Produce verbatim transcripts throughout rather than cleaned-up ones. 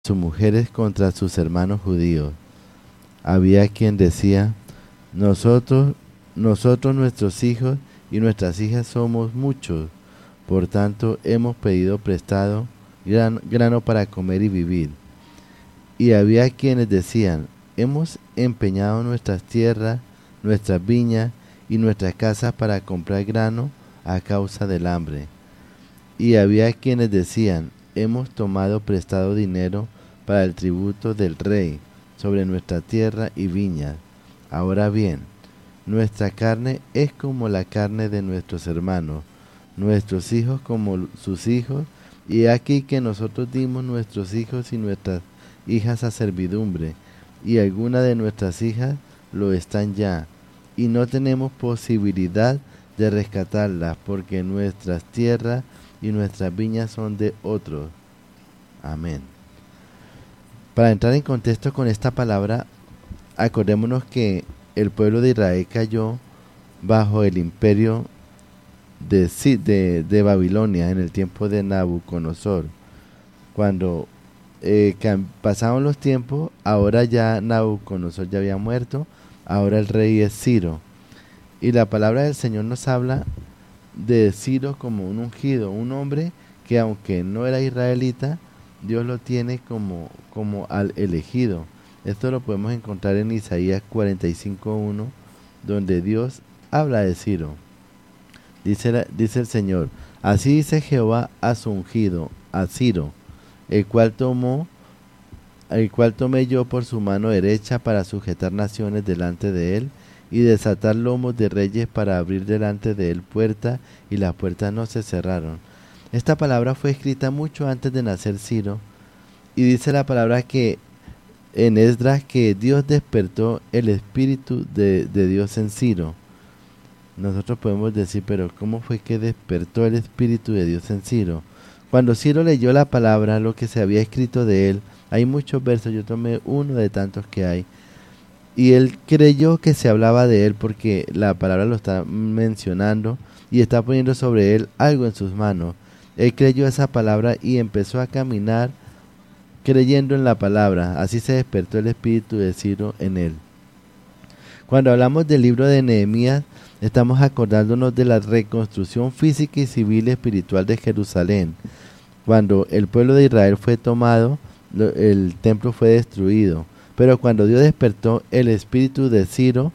sus mujeres contra sus hermanos judíos. Había quien decía, nosotros, nosotros nuestros hijos y nuestras hijas somos muchos, por tanto hemos pedido prestado gran, grano para comer y vivir. Y había quienes decían, hemos empeñado nuestras tierras, nuestras viñas y nuestras casas para comprar grano a causa del hambre. Y había quienes decían, hemos tomado prestado dinero para el tributo del rey sobre nuestra tierra y viñas. Ahora bien, nuestra carne es como la carne de nuestros hermanos, nuestros hijos como sus hijos, y aquí que nosotros dimos nuestros hijos y nuestras hijas a servidumbre, y algunas de nuestras hijas lo están ya, y no tenemos posibilidad de rescatarlas, porque nuestras tierras y nuestras viñas son de otros. Amén. Para entrar en contexto con esta palabra, acordémonos que el pueblo de Israel cayó bajo el imperio de, de, de Babilonia en el tiempo de Nabucodonosor. Cuando eh, pasaron los tiempos, ahora ya Nabucodonosor ya había muerto, ahora el rey es Ciro. Y la palabra del Señor nos habla de Ciro como un ungido, un hombre que aunque no era israelita, Dios lo tiene como, como al elegido. Esto lo podemos encontrar en Isaías cuarenta y cinco uno, donde Dios habla de Ciro. Dice, dice el Señor, así dice Jehová a su ungido, a Ciro, el cual tomó, el cual tomé yo por su mano derecha para sujetar naciones delante de él, y desatar lomos de reyes para abrir delante de él puertas, y las puertas no se cerraron. Esta palabra fue escrita mucho antes de nacer Ciro, y dice la palabra que en Esdras que Dios despertó el espíritu de, de Dios en Ciro. Nosotros podemos decir, pero ¿cómo fue que despertó el espíritu de Dios en Ciro? Cuando Ciro leyó la palabra, lo que se había escrito de él, hay muchos versos, yo tomé uno de tantos que hay, y él creyó que se hablaba de él porque la palabra lo está mencionando y está poniendo sobre él algo en sus manos. Él creyó esa palabra y empezó a caminar creyendo en la palabra. Así se despertó el espíritu de Ciro en él. Cuando hablamos del libro de Nehemías, estamos acordándonos de la reconstrucción física y civil y espiritual de Jerusalén. Cuando el pueblo de Israel fue tomado, el templo fue destruido. Pero cuando Dios despertó el espíritu de Ciro,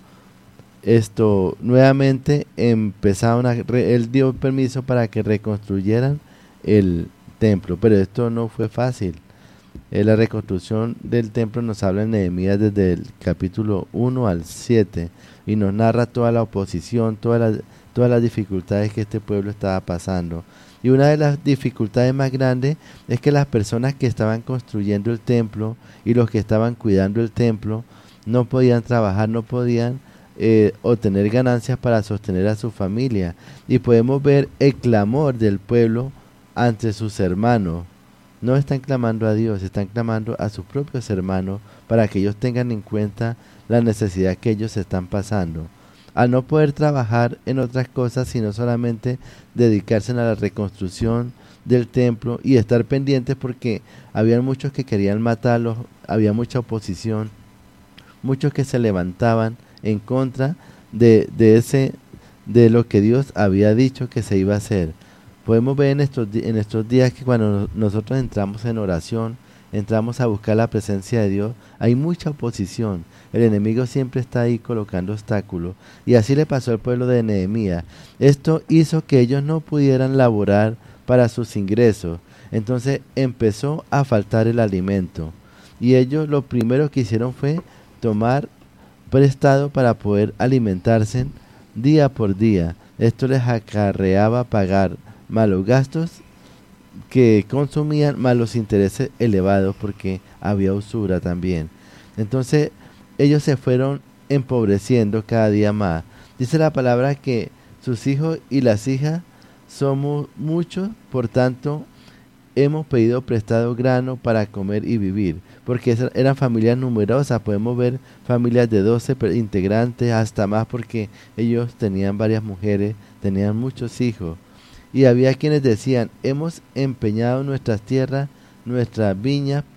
esto nuevamente empezaron a, él dio permiso para que reconstruyeran el templo, pero esto no fue fácil. Eh, la reconstrucción del templo nos habla en Nehemías desde el capítulo uno al siete y nos narra toda la oposición, todas las, todas las dificultades que este pueblo estaba pasando. Y una de las dificultades más grandes es que las personas que estaban construyendo el templo y los que estaban cuidando el templo no podían trabajar, no podían eh, obtener ganancias para sostener a su familia. Y podemos ver el clamor del pueblo ante sus hermanos. No están clamando a Dios, están clamando a sus propios hermanos para que ellos tengan en cuenta la necesidad que ellos están pasando. Al no poder trabajar en otras cosas, sino solamente dedicarse a la reconstrucción del templo y estar pendientes porque había muchos que querían matarlos, había mucha oposición, muchos que se levantaban en contra de, de, ese, de lo que Dios había dicho que se iba a hacer. Podemos ver en estos, en estos días que cuando nosotros entramos en oración, entramos a buscar la presencia de Dios, hay mucha oposición. El enemigo siempre está ahí colocando obstáculos. Y así le pasó al pueblo de Nehemías. Esto hizo que ellos no pudieran laborar para sus ingresos. Entonces empezó a faltar el alimento. Y ellos lo primero que hicieron fue tomar prestado para poder alimentarse día por día. Esto les acarreaba pagar malos gastos que consumían, más los intereses elevados porque había usura también. Entonces ellos se fueron empobreciendo cada día más. Dice la palabra que sus hijos y las hijas somos muchos, por tanto hemos pedido prestado grano para comer y vivir, porque eran familias numerosas. Podemos ver familias de doce integrantes hasta más, porque ellos tenían varias mujeres, tenían muchos hijos. Y había quienes decían, hemos empeñado nuestras tierras, nuestras viñas